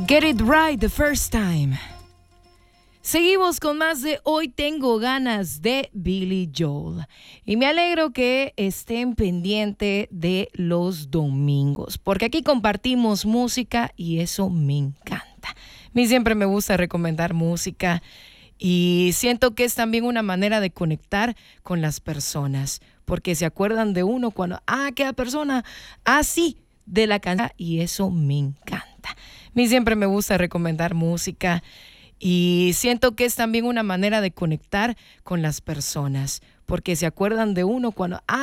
Get It Right the First Time. Seguimos con más de Hoy Tengo Ganas de Billy Joel. Y me alegro que estén pendientes de los domingos, porque aquí compartimos música y eso me encanta. A mí siempre me gusta recomendar música y siento que es también una manera de conectar con las personas, porque se acuerdan de uno cuando, aquella persona, sí, de la canción, y eso me encanta. A mí siempre me gusta recomendar música y siento que es también una manera de conectar con las personas, porque se acuerdan de uno cuando,